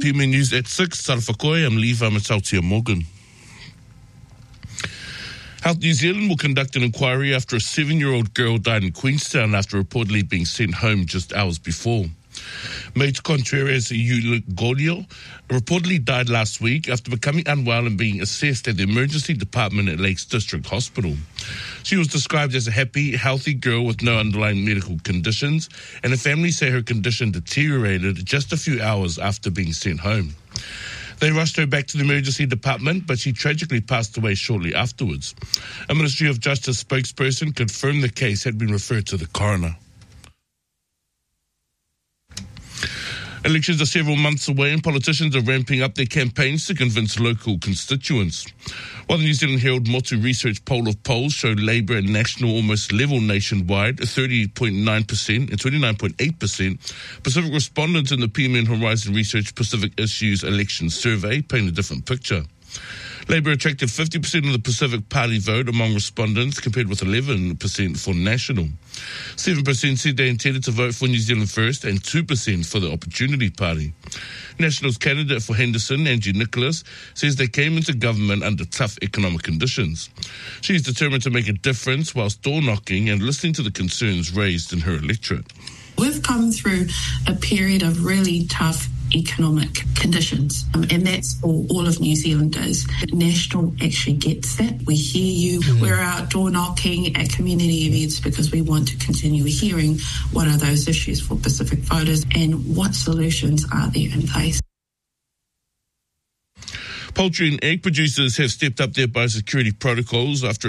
PM News at 6. Sarafakoi, I'm Levi Matautia Morgan. Health New Zealand will conduct an inquiry after a 7-year-old girl died in Queenstown after reportedly being sent home just hours before. Mate Contreras Uligolio reportedly died last week after becoming unwell and being assessed at the emergency department at Lakes District Hospital. She was described as a happy, healthy girl with no underlying medical conditions, and her family say her condition deteriorated just a few hours after being sent home. They rushed her back to the emergency department, but she tragically passed away shortly afterwards. A Ministry of Justice spokesperson confirmed the case had been referred to the coroner. Elections are several months away and politicians are ramping up their campaigns to convince local constituents. While the New Zealand Herald Motu Research poll of polls showed Labour and National almost level nationwide, 30.9% and 29.8%, Pacific respondents in the PMN Horizon Research Pacific Issues Election Survey paint a different picture. Labour attracted 50% of the Pacific Party vote among respondents, compared with 11% for National. 7% said they intended to vote for New Zealand First and 2% for the Opportunity Party. National's candidate for Henderson, Angie Nicholas, says they came into government under tough economic conditions. She is determined to make a difference whilst door-knocking and listening to the concerns raised in her electorate. We've come through a period of really tough economic conditions, and that's for all of New Zealanders. National actually gets that. We hear you. We're out door knocking at community events because we want to continue hearing what are those issues for Pacific voters and what solutions are there in place. Poultry and egg producers have stepped up their biosecurity protocols after